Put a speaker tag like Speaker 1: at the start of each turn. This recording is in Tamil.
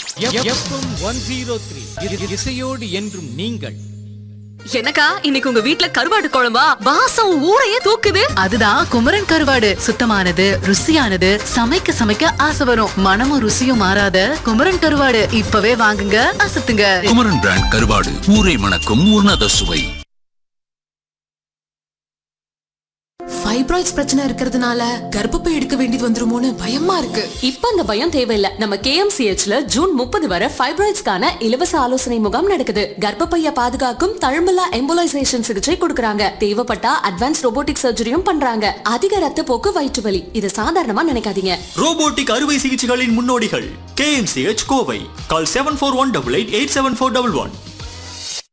Speaker 1: FM 103 இசையோடு என்றும் நீங்கள்.
Speaker 2: எனக்கா இன்னைக்கு உங்க வீட்ல கருவாடு குழம்பா? வாசம் ஊரையே தூக்குது.
Speaker 3: அதுதான் குமரன் கருவாடு. சுத்தமானது, ருசியானது, சமைக்க சமைக்க ஆசை வரும். மனமும் ருசியும் மாறாத குமரன் கருவாடு இப்பவே வாங்குங்க, அசத்துங்க.
Speaker 4: குமரன் பிராண்ட் கருவாடு, ஊரை மணக்கும் உன்னத சுவை.
Speaker 5: ஃபைப்ராய்ட்ஸ் பிரச்சனை இருக்கிறதுனால கர்ப்பப்பை எடுக்க வேண்டியது வந்துருமோன்னு பயமா இருக்கு.
Speaker 2: இப்ப அந்த பயம் தேவையில்ல. நம்ம KMCHல ஜூன் 30 வரை ஃபைப்ராய்ட்ஸ்க்கான இலவச ஆலோசனை முகாம் நடக்குது. கர்ப்பப்பைய பாதுகாக்கும் தழும்பலா எம்போலைசேஷன் சிகிச்சை கொடுக்கறாங்க. தேவைப்பட்டா அட்வான்ஸ் ரோபோட்டிக் சர்ஜரியும் பண்றாங்க. அதிக ரத்த போக்கு, வயிற்று வலி இது சாதாரணமா நினைக்காதீங்க.
Speaker 6: ரோபோட்டிக் அறுவை சிகிச்சைகளின் முன்னோடிகள் KMCH கோவை. கால் 7418887411.